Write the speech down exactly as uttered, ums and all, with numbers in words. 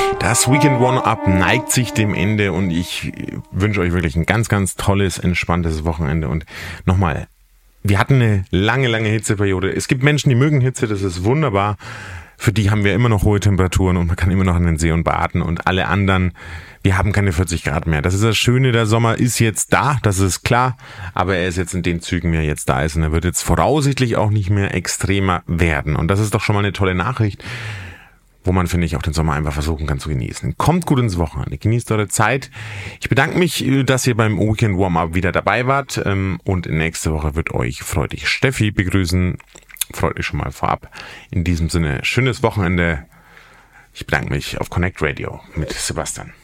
Das Weekend Warm-Up neigt sich dem Ende und ich wünsche euch wirklich ein ganz, ganz tolles, entspanntes Wochenende. Und nochmal, wir hatten eine lange, lange Hitzeperiode. Es gibt Menschen, die mögen Hitze, das ist wunderbar. Für die haben wir immer noch hohe Temperaturen und man kann immer noch in den See und baden. Und alle anderen, wir haben keine vierzig Grad mehr. Das ist das Schöne, der Sommer ist jetzt da, das ist klar. Aber er ist jetzt in den Zügen, wie er jetzt da ist. Und er wird jetzt voraussichtlich auch nicht mehr extremer werden. Und das ist doch schon mal eine tolle Nachricht, wo man, finde ich, auch den Sommer einfach versuchen kann zu genießen. Kommt gut ins Wochenende, genießt eure Zeit. Ich bedanke mich, dass ihr beim Weekend Warm-Up wieder dabei wart. Und nächste Woche wird euch freudig Steffi begrüßen. Freut euch schon mal vorab. In diesem Sinne, schönes Wochenende. Ich bedanke mich auf Connect Radio mit Sebastian.